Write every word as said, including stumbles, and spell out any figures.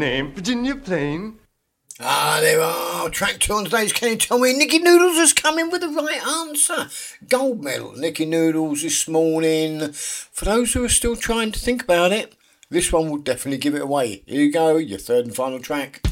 Name Virginia Plain. Ah, there are. Track two on today's Can You Tell Me? Nicky Noodles has come in with the right answer. Gold medal, Nicky Noodles this morning. For those who are still trying to think about it, this one will definitely give it away. Here you go, your third and final track.